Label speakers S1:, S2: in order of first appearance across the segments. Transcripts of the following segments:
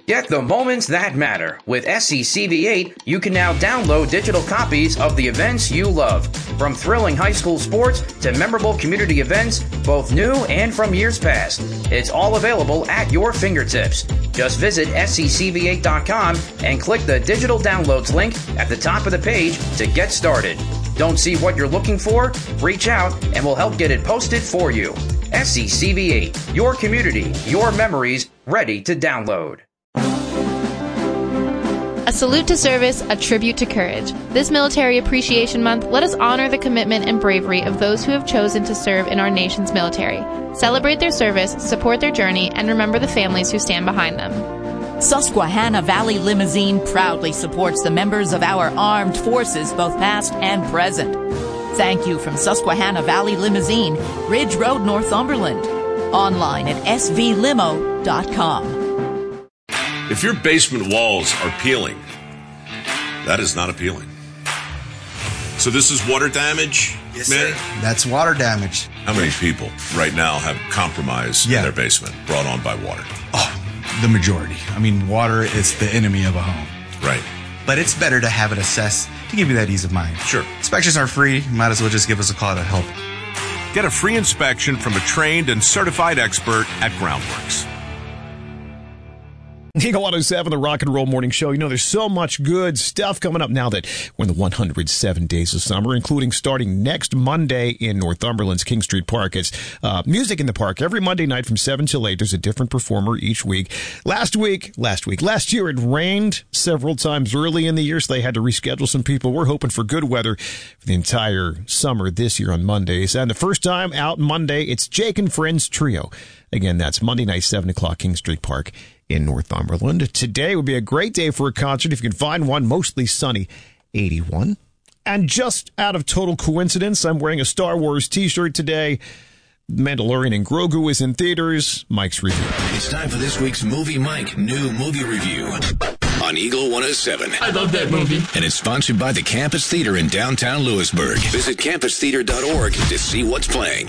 S1: Get the moments that matter. With SCCV8, you can now download digital copies of the events you love. From thrilling high school sports to memorable community events, both new and from years past. It's all available at your fingertips. Just visit SCCV8.com and click the digital downloads link at the top of the page to get started. Don't see what you're looking for? Reach out and we'll help get it posted for you. SCCV8, your community, your memories, ready to download.
S2: A salute to service, a tribute to courage. This Military Appreciation Month, let us honor the commitment and bravery of those who have chosen to serve in our nation's military. Celebrate their service, support their journey, and remember the families who stand behind them.
S3: Susquehanna Valley Limousine proudly supports the members of our armed forces, both past and present. Thank you from Susquehanna Valley Limousine, Ridge Road, Northumberland. Online at svlimo.com.
S4: If your basement walls are peeling, that is not appealing. So this is water damage,
S5: yes,
S4: man?
S5: Sir. That's water damage.
S4: How many people right now have compromise in their basement brought on by water?
S5: Oh, the majority. I mean, water is the enemy of a home.
S4: Right.
S5: But it's better to have it assessed to give you that ease of mind.
S4: Sure.
S5: Inspections are free. Might as well just give us a call to help.
S6: Get a free inspection from a trained and certified expert at Groundworks.
S7: Eagle 107, the Rock and Roll Morning Show. You know, there's so much good stuff coming up now that we're in the 107 days of summer, including starting next Monday in Northumberland's King Street Park. It's music in the park every Monday night from 7 till 8. There's a different performer each week. Last year it rained several times early in the year, so they had to reschedule some people. We're hoping for good weather for the entire summer this year on Mondays. And the first time out Monday, it's Jake and Friends Trio. Again, that's Monday night, 7 o'clock, King Street Park in Northumberland. Today would be a great day for a concert if you can find one. Mostly sunny, 81. And just out of total coincidence, I'm wearing a Star Wars t-shirt today. Mandalorian and Grogu is in theaters. Mike's review.
S8: It's time for this week's Movie Mike new movie review on Eagle 107.
S9: I love that movie.
S8: And it's sponsored by the Campus Theater in downtown Lewisburg. Visit campustheater.org to see what's playing.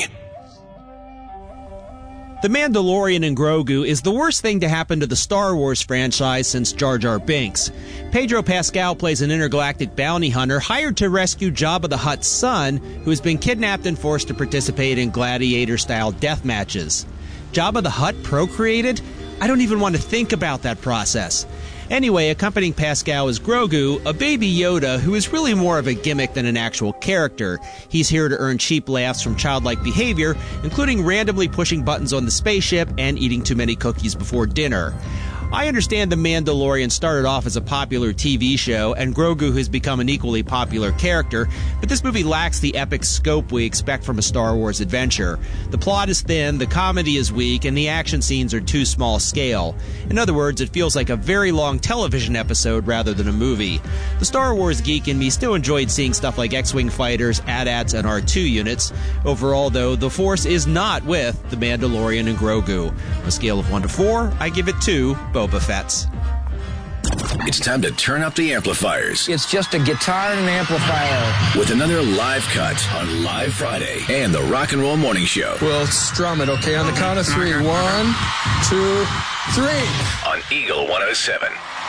S10: The Mandalorian and Grogu is the worst thing to happen to the Star Wars franchise since Jar Jar Binks. Pedro Pascal plays an intergalactic bounty hunter hired to rescue Jabba the Hutt's son, who has been kidnapped and forced to participate in gladiator-style death matches. Jabba the Hutt procreated? I don't even want to think about that process. Anyway, accompanying Pascal is Grogu, a baby Yoda who is really more of a gimmick than an actual character. He's here to earn cheap laughs from childlike behavior, including randomly pushing buttons on the spaceship and eating too many cookies before dinner. I understand The Mandalorian started off as a popular TV show, and Grogu has become an equally popular character, but this movie lacks the epic scope we expect from a Star Wars adventure. The plot is thin, the comedy is weak, and the action scenes are too small scale. In other words, it feels like a very long television episode rather than a movie. The Star Wars geek in me still enjoyed seeing stuff like X-Wing fighters, AT-ATs, and R2 units. Overall, though, the Force is not with The Mandalorian and Grogu. On a scale of 1 to 4, I give it 2 Boba Fett's.
S8: It's time to turn up the amplifiers.
S11: It's just a guitar and an amplifier.
S8: With another live cut on Live Friday and the Rock and Roll Morning Show.
S11: We'll strum it, okay? On the count of 3. 1, 2, 3.
S8: On Eagle 107.